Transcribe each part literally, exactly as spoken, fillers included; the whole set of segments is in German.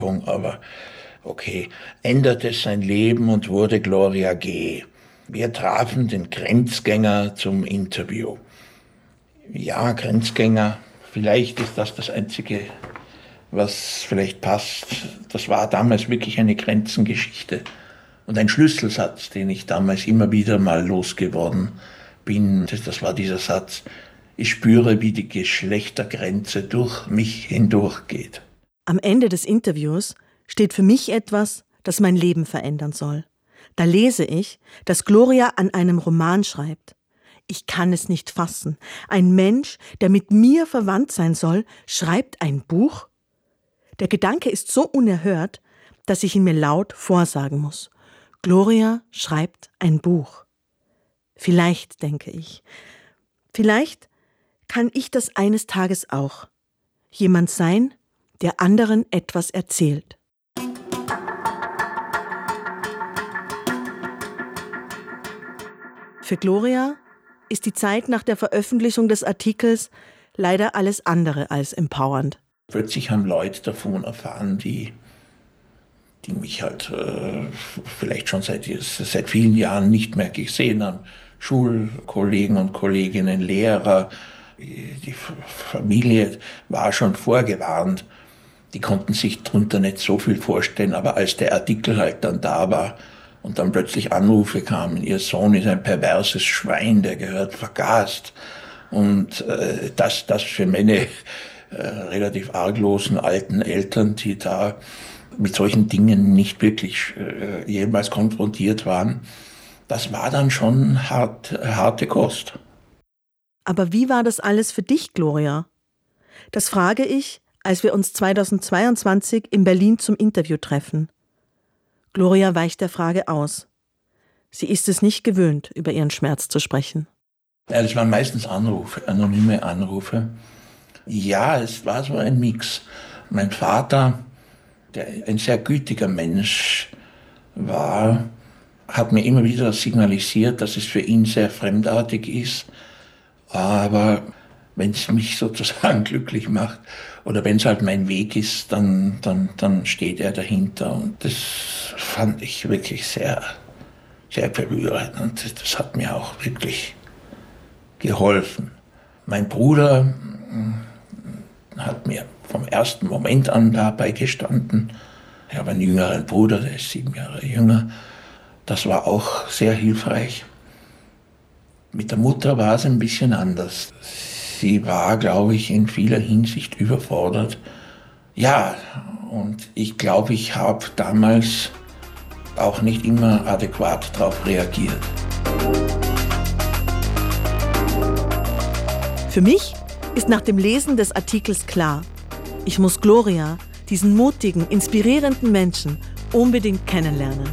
Aber okay, änderte sein Leben und wurde Gloria G. Wir trafen den Grenzgänger zum Interview. Ja, Grenzgänger, vielleicht ist das das Einzige, was vielleicht passt. Das war damals wirklich eine Grenzengeschichte und ein Schlüsselsatz, den ich damals immer wieder mal losgeworden bin. Das, das war dieser Satz: Ich spüre, wie die Geschlechtergrenze durch mich hindurchgeht. Am Ende des Interviews steht für mich etwas, das mein Leben verändern soll. Da lese ich, dass Gloria an einem Roman schreibt. Ich kann es nicht fassen. Ein Mensch, der mit mir verwandt sein soll, schreibt ein Buch? Der Gedanke ist so unerhört, dass ich ihn mir laut vorsagen muss. Gloria schreibt ein Buch. Vielleicht, denke ich, vielleicht kann ich das eines Tages auch. Jemand sein, der anderen etwas erzählt. Für Gloria ist die Zeit nach der Veröffentlichung des Artikels leider alles andere als empowernd. Plötzlich haben Leute davon erfahren, die, die mich halt äh, vielleicht schon seit, seit vielen Jahren nicht mehr gesehen haben. Schulkollegen und Kolleginnen, Lehrer, die Familie war schon vorgewarnt. Die konnten sich darunter nicht so viel vorstellen, aber als der Artikel halt dann da war und dann plötzlich Anrufe kamen, ihr Sohn ist ein perverses Schwein, der gehört vergast. Und äh, das, das für meine äh, relativ arglosen alten Eltern, die da mit solchen Dingen nicht wirklich äh, jemals konfrontiert waren, das war dann schon hart, harte Kost. Aber wie war das alles für dich, Gloria? Das frage ich, als wir uns zweitausendzweiundzwanzig in Berlin zum Interview treffen. Gloria weicht der Frage aus. Sie ist es nicht gewöhnt, über ihren Schmerz zu sprechen. Ja, das waren meistens Anrufe, anonyme Anrufe. Ja, es war so ein Mix. Mein Vater, der ein sehr gütiger Mensch war, hat mir immer wieder signalisiert, dass es für ihn sehr fremdartig ist. Aber wenn es mich sozusagen glücklich macht oder wenn es halt mein Weg ist, dann, dann, dann steht er dahinter. Und das fand ich wirklich sehr, sehr berührend. Und das, das hat mir auch wirklich geholfen. Mein Bruder hat mir vom ersten Moment an dabei gestanden. Ich habe einen jüngeren Bruder, der ist sieben Jahre jünger. Das war auch sehr hilfreich. Mit der Mutter war es ein bisschen anders. Sie war, glaube ich, in vieler Hinsicht überfordert. Ja, und ich glaube, ich habe damals auch nicht immer adäquat darauf reagiert. Für mich ist nach dem Lesen des Artikels klar, ich muss Gloria, diesen mutigen, inspirierenden Menschen, unbedingt kennenlernen.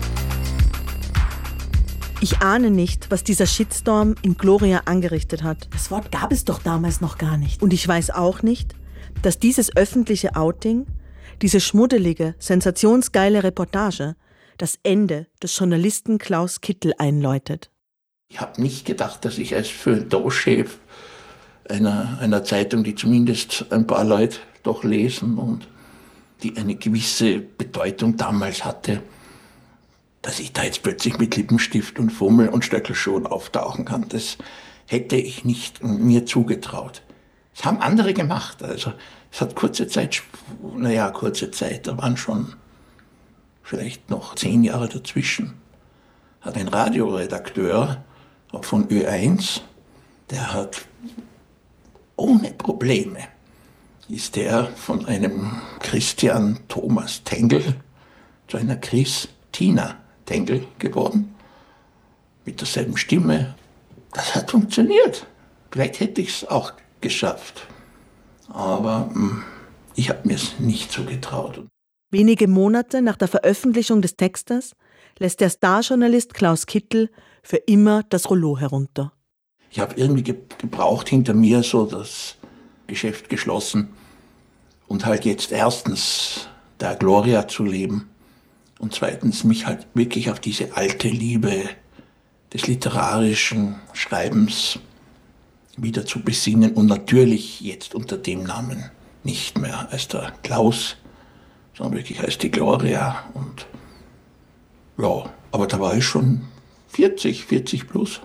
Ich ahne nicht, was dieser Shitstorm in Gloria angerichtet hat. Das Wort gab es doch damals noch gar nicht. Und ich weiß auch nicht, dass dieses öffentliche Outing, diese schmuddelige, sensationsgeile Reportage, das Ende des Journalisten Klaus Kittel einläutet. Ich habe nicht gedacht, dass ich als Feuilleton-Chef einer, einer Zeitung, die zumindest ein paar Leute doch lesen und die eine gewisse Bedeutung damals hatte, dass ich da jetzt plötzlich mit Lippenstift und Fummel und Stöckelschuhen auftauchen kann. Das hätte ich nicht mir zugetraut. Das haben andere gemacht. Also es hat kurze Zeit, naja, kurze Zeit, da waren schon vielleicht noch zehn Jahre dazwischen, hat ein Radioredakteur auch von Ö eins, der hat ohne Probleme, ist der von einem Christian Thomas Tengel zu einer Christina Tengel geworden, mit derselben Stimme. Das hat funktioniert. Vielleicht hätte ich es auch geschafft. Aber mh, ich habe mir es nicht so getraut. Wenige Monate nach der Veröffentlichung des Textes lässt der Starjournalist Klaus Kittel für immer das Rollo herunter. Ich habe irgendwie ge- gebraucht hinter mir so das Geschäft geschlossen und halt jetzt erstens der Gloria zu leben und zweitens mich halt wirklich auf diese alte Liebe des literarischen Schreibens wieder zu besinnen und natürlich jetzt unter dem Namen nicht mehr als der Klaus, sondern wirklich heißt die Gloria. Und ja, aber da war ich schon vierzig, vierzig plus.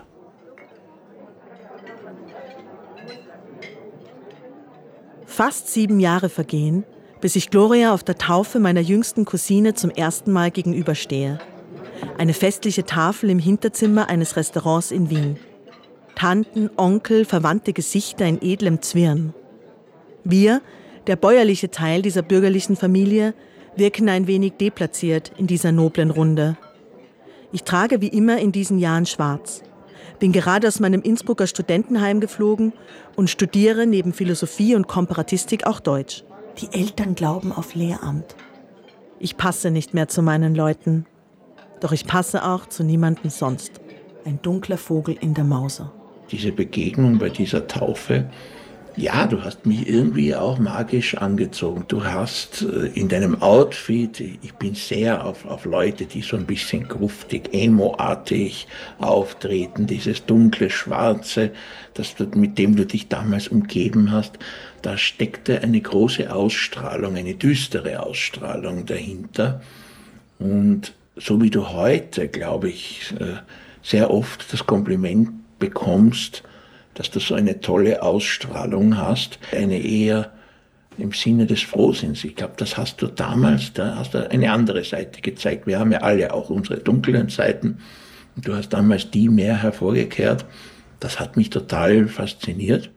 Fast sieben Jahre vergehen, bis ich Gloria auf der Taufe meiner jüngsten Cousine zum ersten Mal gegenüberstehe. Eine festliche Tafel im Hinterzimmer eines Restaurants in Wien. Tanten, Onkel, verwandte Gesichter in edlem Zwirn. Wir, der bäuerliche Teil dieser bürgerlichen Familie, wirken ein wenig deplatziert in dieser noblen Runde. Ich trage wie immer in diesen Jahren schwarz, bin gerade aus meinem Innsbrucker Studentenheim geflogen und studiere neben Philosophie und Komparatistik auch Deutsch. Die Eltern glauben auf Lehramt. Ich passe nicht mehr zu meinen Leuten, doch ich passe auch zu niemandem sonst. Ein dunkler Vogel in der Mauser. Diese Begegnung bei dieser Taufe, ja, du hast mich irgendwie auch magisch angezogen. Du hast in deinem Outfit, ich bin sehr auf, auf Leute, die so ein bisschen gruftig, emo-artig auftreten, dieses dunkle, schwarze, das du, mit dem du dich damals umgeben hast, da steckte eine große Ausstrahlung, eine düstere Ausstrahlung dahinter. Und so wie du heute, glaube ich, sehr oft das Kompliment bekommst, dass du so eine tolle Ausstrahlung hast, eine eher im Sinne des Frohsinns. Ich glaube, das hast du damals, da hast du eine andere Seite gezeigt. Wir haben ja alle auch unsere dunklen Seiten und du hast damals die mehr hervorgekehrt. Das hat mich total fasziniert.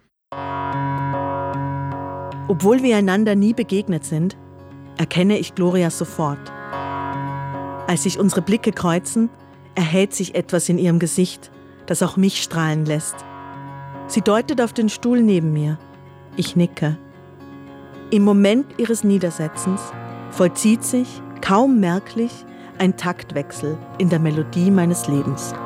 Obwohl wir einander nie begegnet sind, erkenne ich Gloria sofort. Als sich unsere Blicke kreuzen, erhält sich etwas in ihrem Gesicht, das auch mich strahlen lässt. Sie deutet auf den Stuhl neben mir. Ich nicke. Im Moment ihres Niedersetzens vollzieht sich, kaum merklich, ein Taktwechsel in der Melodie meines Lebens.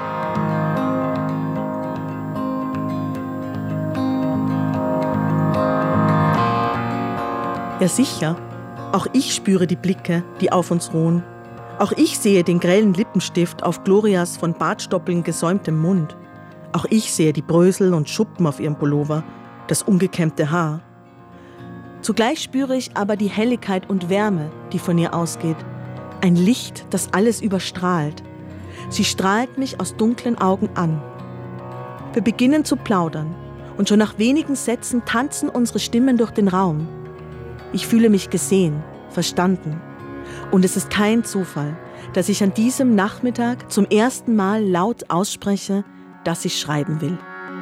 Ja sicher, auch ich spüre die Blicke, die auf uns ruhen. Auch ich sehe den grellen Lippenstift auf Glorias von Bartstoppeln gesäumtem Mund. Auch ich sehe die Brösel und Schuppen auf ihrem Pullover, das ungekämmte Haar. Zugleich spüre ich aber die Helligkeit und Wärme, die von ihr ausgeht. Ein Licht, das alles überstrahlt. Sie strahlt mich aus dunklen Augen an. Wir beginnen zu plaudern und schon nach wenigen Sätzen tanzen unsere Stimmen durch den Raum. Ich fühle mich gesehen, verstanden. Und es ist kein Zufall, dass ich an diesem Nachmittag zum ersten Mal laut ausspreche, dass ich schreiben will.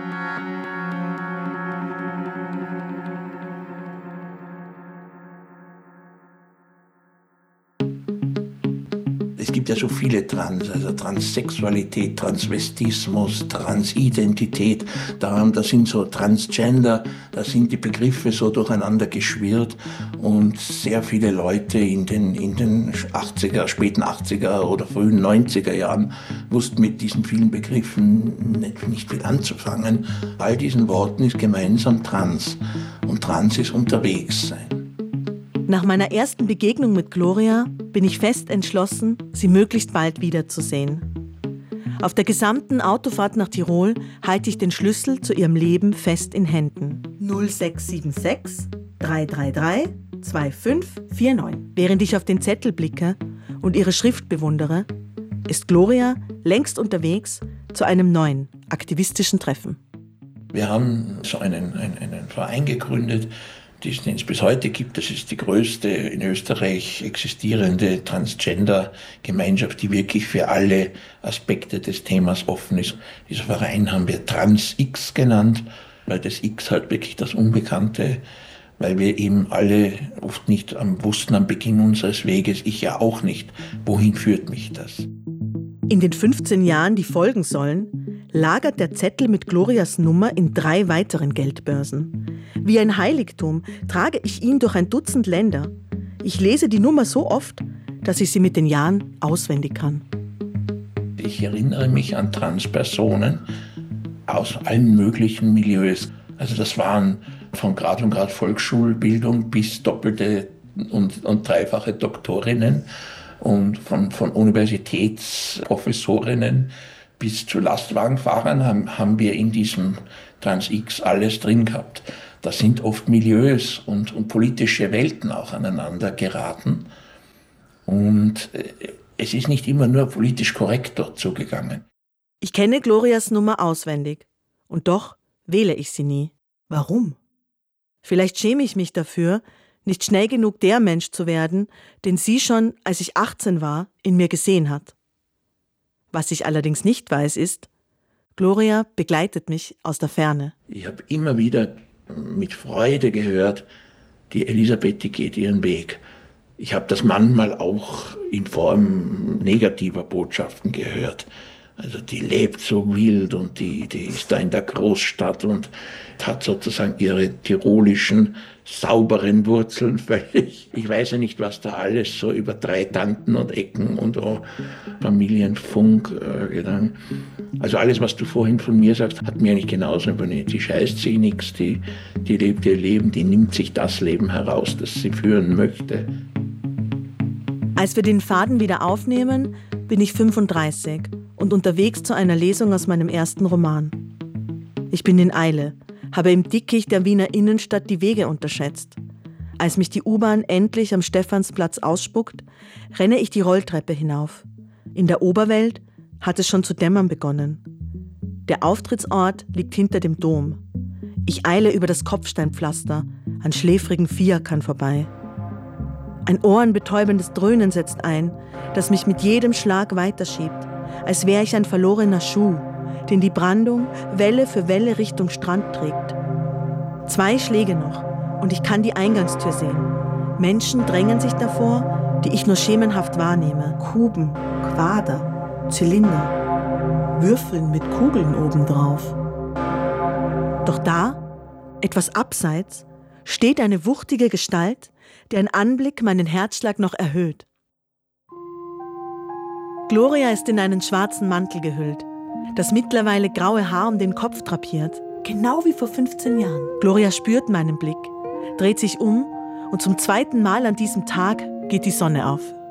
Es gibt ja so viele Trans, also Transsexualität, Transvestismus, Transidentität, da, da sind so Transgender, da sind die Begriffe so durcheinander geschwirrt und sehr viele Leute in den, in den achtziger, späten achtziger oder frühen neunziger Jahren wussten mit diesen vielen Begriffen nicht, nicht viel anzufangen. All diesen Worten ist gemeinsam Trans und Trans ist unterwegs sein. Nach meiner ersten Begegnung mit Gloria bin ich fest entschlossen, sie möglichst bald wiederzusehen. Auf der gesamten Autofahrt nach Tirol halte ich den Schlüssel zu ihrem Leben fest in Händen. null sechs sieben sechs drei drei drei zwei fünf vier neun. Während ich auf den Zettel blicke und ihre Schrift bewundere, ist Gloria längst unterwegs zu einem neuen aktivistischen Treffen. Wir haben so einen, einen, einen Verein gegründet, den es bis heute gibt. Das ist die größte in Österreich existierende Transgender-Gemeinschaft, die wirklich für alle Aspekte des Themas offen ist. Dieser Verein haben wir Trans-X genannt, weil das X halt wirklich das Unbekannte, weil wir eben alle oft nicht wussten am Beginn unseres Weges, ich ja auch nicht, wohin führt mich das. In den fünfzehn Jahren, die folgen sollen, lagert der Zettel mit Glorias Nummer in drei weiteren Geldbörsen. Wie ein Heiligtum trage ich ihn durch ein Dutzend Länder. Ich lese die Nummer so oft, dass ich sie mit den Jahren auswendig kann. Ich erinnere mich an Transpersonen aus allen möglichen Milieus. Also das waren von Grad und Grad Volksschulbildung bis doppelte und, und dreifache Doktorinnen und von, von Universitätsprofessorinnen bis zu Lastwagenfahrern haben, haben wir in diesem Trans-X alles drin gehabt. Da sind oft Milieus und, und politische Welten auch aneinander geraten. Und es ist nicht immer nur politisch korrekt dort zugegangen. Ich kenne Glorias Nummer auswendig. Und doch wähle ich sie nie. Warum? Vielleicht schäme ich mich dafür, nicht schnell genug der Mensch zu werden, den sie schon, als ich achtzehn war, in mir gesehen hat. Was ich allerdings nicht weiß, ist, Gloria begleitet mich aus der Ferne. Ich habe immer wieder mit Freude gehört, die Elisabeth, die geht ihren Weg. Ich habe das manchmal auch in Form negativer Botschaften gehört. Also die lebt so wild und die, die ist da in der Großstadt und hat sozusagen ihre tirolischen, sauberen Wurzeln völlig. Ich weiß ja nicht, was da alles so über drei Tanten und Ecken und auch Familienfunk äh, gegangen. Also alles, was du vorhin von mir sagst, hat mir eigentlich genauso übernommen. Die scheißt sich nichts, die, die lebt ihr Leben, die nimmt sich das Leben heraus, das sie führen möchte. Als wir den Faden wieder aufnehmen, bin ich fünfunddreißig und unterwegs zu einer Lesung aus meinem ersten Roman. Ich bin in Eile, habe im Dickicht der Wiener Innenstadt die Wege unterschätzt. Als mich die U-Bahn endlich am Stephansplatz ausspuckt, renne ich die Rolltreppe hinauf. In der Oberwelt hat es schon zu dämmern begonnen. Der Auftrittsort liegt hinter dem Dom. Ich eile über das Kopfsteinpflaster an schläfrigen Fiakern vorbei. Ein ohrenbetäubendes Dröhnen setzt ein, das mich mit jedem Schlag weiterschiebt, als wäre ich ein verlorener Schuh, den die Brandung Welle für Welle Richtung Strand trägt. Zwei Schläge noch und ich kann die Eingangstür sehen. Menschen drängen sich davor, die ich nur schemenhaft wahrnehme. Kuben, Quader, Zylinder, Würfeln mit Kugeln obendrauf. Doch da, etwas abseits, steht eine wuchtige Gestalt, deren Anblick meinen Herzschlag noch erhöht. Gloria ist in einen schwarzen Mantel gehüllt, das mittlerweile graue Haar um den Kopf drapiert, genau wie vor fünfzehn Jahren. Gloria spürt meinen Blick, dreht sich um und zum zweiten Mal an diesem Tag geht die Sonne auf.